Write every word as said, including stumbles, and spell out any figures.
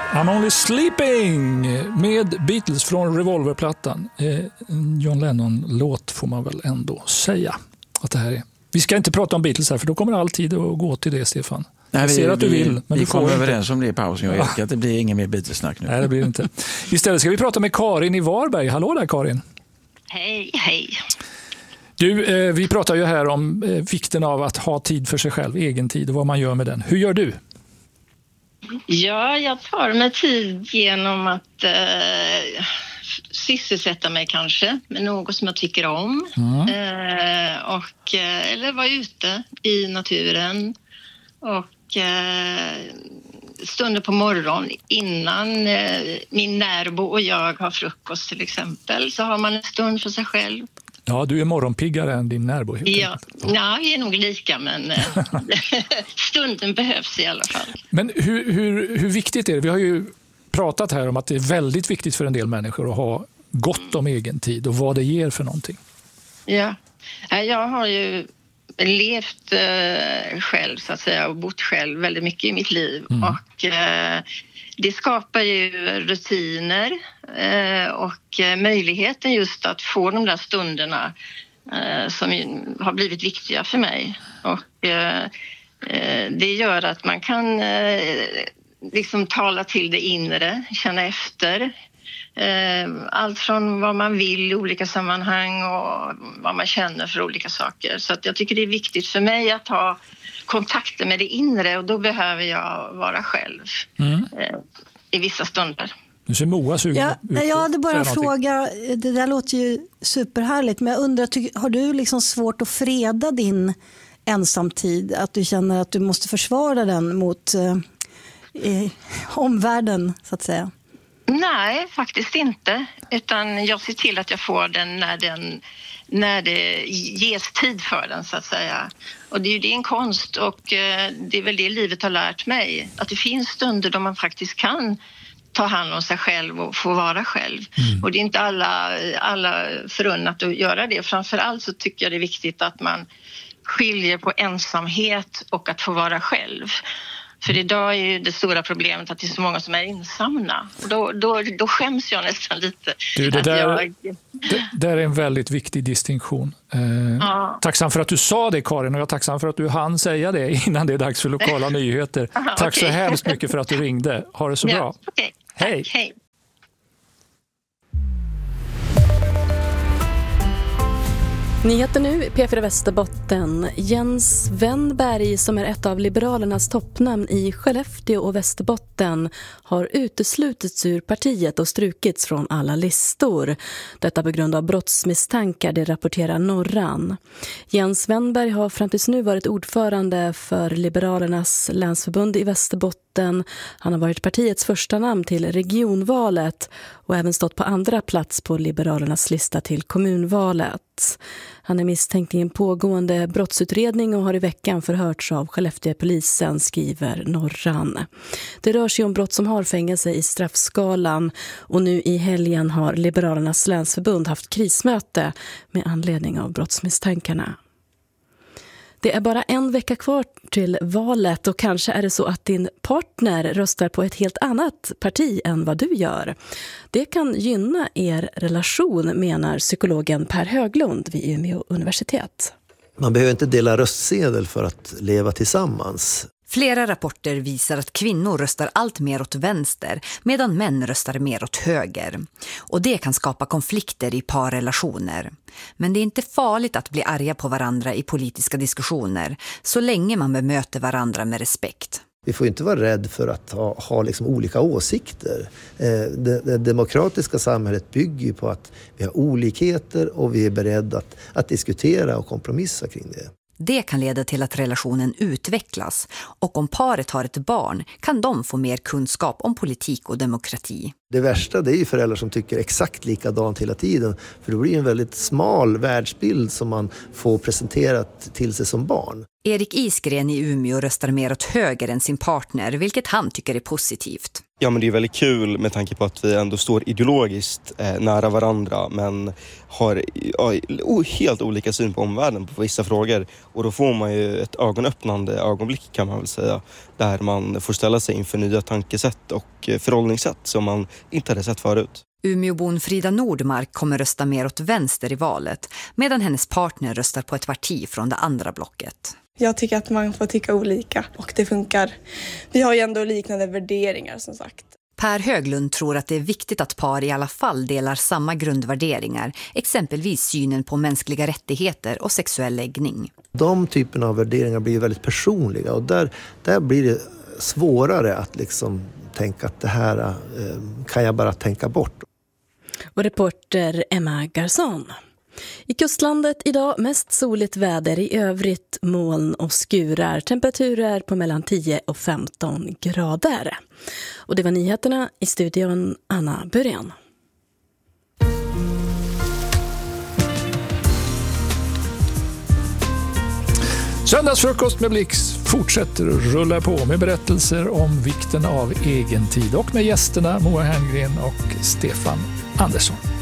I'm Only Sleeping med Beatles från Revolverplattan. Eh, John Lennon-låt får man väl ändå säga att det här är. Vi ska inte prata om Beatles här för då kommer all tid att gå till det, Stefan. Nej, jag ser vi, att du vill, men vi du får kommer inte. överens om det i pausen. Jag vet att det blir ingen mer Beatles-snack nu. Nej, det blir det inte. Istället ska vi prata med Karin i Varberg. Hallå där, Karin. Hej, hej. Du, eh, vi pratar ju här om eh, vikten av att ha tid för sig själv, egen tid och vad man gör med den. Hur gör du? Ja, jag tar mig tid genom att eh, sysselsätta mig kanske med något som jag tycker om. Mm. Eh, och, eh, eller vara ute i naturen. Och eh, stunder på morgon innan eh, min närbo och jag har frukost till exempel så har man en stund för sig själv. Ja, du är morgonpiggare än din närbo. Ja, ja, vi är nog lika, men stunden behövs i alla fall. Men hur, hur, hur viktigt är det? Vi har ju pratat här om att det är väldigt viktigt för en del människor att ha gott om egen tid och vad det ger för någonting. Ja, jag har ju levt eh, själv så att säga och bott själv väldigt mycket i mitt liv. Mm. Och eh, det skapar ju rutiner eh, och eh, möjligheten just att få de där stunderna eh, som har blivit viktiga för mig. Och eh, eh, det gör att man kan eh, liksom tala till det inre, känna efter. Eh, allt från vad man vill i olika sammanhang och vad man känner för olika saker. Så att jag tycker det är viktigt för mig att ha kontakter med det inre och då behöver jag vara själv mm. eh, i vissa stunder. Nu ser Moa sugen ja, ut. Jag hade bara en fråga, det där låter ju superhärligt, men jag undrar, har du liksom svårt att freda din ensamtid? Att du känner att du måste försvara den mot eh, omvärlden så att säga? Nej, faktiskt inte. Utan jag ser till att jag får den när, den när det ges tid för den så att säga. Och det är ju det en konst och eh, det är väl det livet har lärt mig. Att det finns stunder då man faktiskt kan ta hand om sig själv och få vara själv. Mm. Och det är inte alla, alla förunnat att göra det. Framförallt så tycker jag det är viktigt att man skiljer på ensamhet och att få vara själv. För idag är ju det stora problemet att det är så många som är ensamma. Och då, då, då skäms jag nästan lite. Du, det, att där, jag... det där är en väldigt viktig distinktion. Eh, ja. Tacksam för att du sa det, Karin, och jag är tacksam för att du hann säga det innan det är dags för lokala nyheter. Aha, Tack okay. så hemskt mycket för att du ringde. Ha det så ja, bra. Okay. Hej. Tack, hej. Nyheter nu, P fyra Västerbotten. Jens Wennberg, som är ett av Liberalernas toppnamn i Skellefteå och Västerbotten, har uteslutits ur partiet och strukits från alla listor. Detta på grund av brottsmisstankar, det rapporterar Norran. Jens Wennberg har fram tills nu varit ordförande för Liberalernas länsförbund i Västerbotten. Han har varit partiets första namn till regionvalet och även stått på andra plats på Liberalernas lista till kommunvalet. Han är misstänkt i en pågående brottsutredning och har i veckan förhörts av Skellefteåpolisen, skriver Norran. Det rör sig om brott som har fängelse i straffskalan och nu i helgen har Liberalernas länsförbund haft krismöte med anledning av brottsmisstankarna. Det är bara en vecka kvar till valet och kanske är det så att din partner röstar på ett helt annat parti än vad du gör. Det kan gynna er relation, menar psykologen Per Höglund vid Umeå universitet. Man behöver inte dela röstsedel för att leva tillsammans. Flera rapporter visar att kvinnor röstar allt mer åt vänster medan män röstar mer åt höger. Och det kan skapa konflikter i parrelationer. Men det är inte farligt att bli arga på varandra i politiska diskussioner så länge man bemöter varandra med respekt. Vi får inte vara rädd för att ha, ha liksom olika åsikter. Eh, det, det demokratiska samhället bygger på att vi har olikheter och vi är beredda att, att diskutera och kompromissa kring det. Det kan leda till att relationen utvecklas och om paret har ett barn kan de få mer kunskap om politik och demokrati. Det värsta det är ju föräldrar som tycker exakt likadant hela tiden för det blir en väldigt smal världsbild som man får presenterat till sig som barn. Erik Isgren i Umeå röstar mer åt höger än sin partner, vilket han tycker är positivt. Ja, men det är väldigt kul med tanke på att vi ändå står ideologiskt eh, nära varandra men har ja, helt olika syn på omvärlden på vissa frågor. Och då får man ju ett ögonöppnande ögonblick kan man väl säga. Där man får ställa sig inför nya tankesätt och förhållningssätt som man inte hade sett förut. Umeåbon Frida Nordmark kommer rösta mer åt vänster i valet medan hennes partner röstar på ett parti från det andra blocket. Jag tycker att man får tycka olika och det funkar. Vi har ju ändå liknande värderingar som sagt. Per Höglund tror att det är viktigt att par i alla fall delar samma grundvärderingar, exempelvis synen på mänskliga rättigheter och sexuell läggning. De typerna av värderingar blir väldigt personliga och där, där blir det svårare att liksom tänka att det här eh, kan jag bara tänka bort. Och reporter Emma Garson. I kustlandet idag mest soligt väder, i övrigt moln och skurar. Temperaturer på mellan tio och femton grader. Och det var nyheterna, i studion Anna Början. Söndagsfrukost med Blix fortsätter rulla på med berättelser om vikten av egen tid och med gästerna Moa Herngren och Stefan Andersson.